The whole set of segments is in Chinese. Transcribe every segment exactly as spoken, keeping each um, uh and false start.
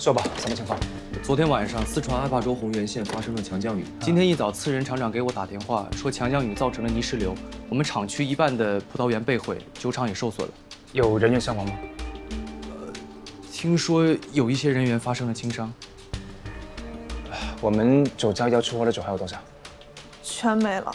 说吧，什么情况？ 昨天晚上，四川阿坝州洪源县发生了强降雨。今天一早，次任厂长给我打电话说，强降雨造成了泥石流，我们厂区一半的葡萄园被毁，酒厂也受损了。 有人员伤亡吗？ 呃，听说有一些人员发生了轻伤。 我们酒窖要出货的酒还有多少？ 全没了。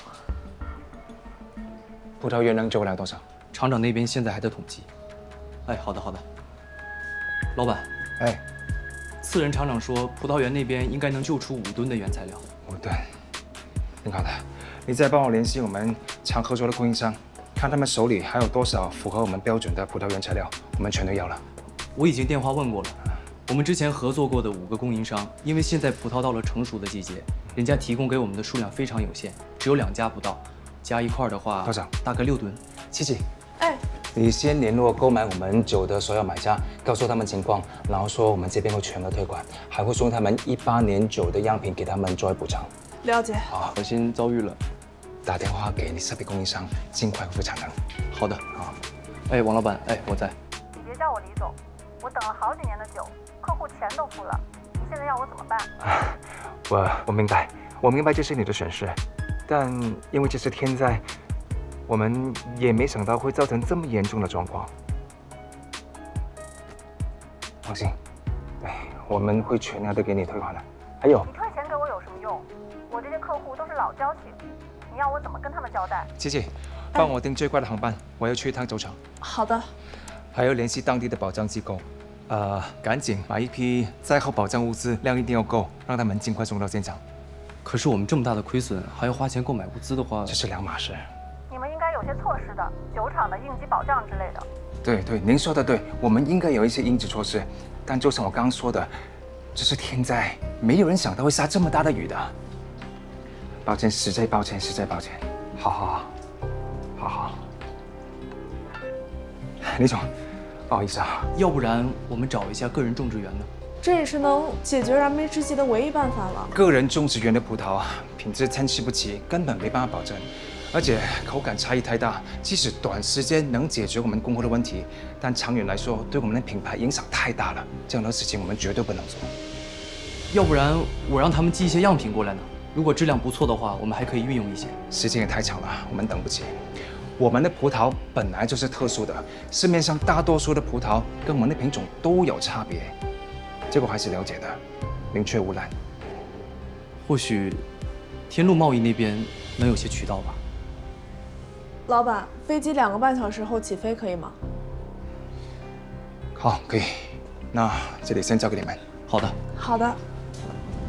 葡萄园能救回来多少？ 厂长那边现在还在统计。哎，好的好的。老板， 哎。 次任厂长说，葡萄园那边应该能救出五吨的原材料。 五吨，挺好的。你再帮我联系我们常合作的供应商，看他们手里还有多少符合我们标准的葡萄原材料，我们全都要了。 我已经电话问过了，我们之前合作过的五个供应商，因为现在葡萄到了成熟的季节，人家提供给我们的数量非常有限，只有两家不到，加一块的话， 多少？ 大概六吨。 琪琪， 哎。 你先联络购买我们酒的所有买家，告诉他们情况，然后说我们这边会全额退款，还会送他们一八年酒的样品给他们作为补偿。 了解。 好， 我先遭遇了， 打电话给你设备供应商，尽快恢复产能。 好的，好。哎，王老板，哎，我在。 你别叫我李总，我等了好几年的酒，客户钱都付了，你现在要我怎么办？ 啊，我我明白，我明白这是你的损失，但因为这是天灾。 我们也没想到会造成这么严重的状况。放心，对，我们会全额的给你退款的。还有， 你退钱给我有什么用？我这些客户都是老交情，你要我怎么跟他们交代？ 琪琪，帮我订最快的航班，我要去一趟酒厂。 好的。 还要联系当地的保障机构，呃，赶紧买一批灾后保障物资，量一定要够，让他们尽快送到现场。 可是我们这么大的亏损，还要花钱购买物资的话， 这是两码事。 你们应该有些措施的，酒厂的应急保障之类的。 对对，您说的对，我们应该有一些应急措施，但就像我刚刚说的，这是天灾，没有人想到会下这么大的雨的。抱歉，实在抱歉，实在抱歉。好好好，好好。李总，不好意思啊。 要不然我们找一下个人种植园呢？ 这也是能解决燃眉之急的唯一办法了。 个人种植园的葡萄啊，品质参差不齐，根本没办法保证。 而且口感差异太大，即使短时间能解决我们供货的问题，但长远来说，对我们的品牌影响太大了。这样的事情我们绝对不能做。 要不然我让他们寄一些样品过来呢？如果质量不错的话，我们还可以运用一些。 时间也太长了，我们等不及。我们的葡萄本来就是特殊的，市面上大多数的葡萄跟我们的品种都有差别，这个我还是了解的，宁缺毋滥。 或许天路贸易那边能有些渠道吧。 老板，飞机两个半小时后起飞，可以吗？ 好，可以。那这里先交给你们。 好的。 好的。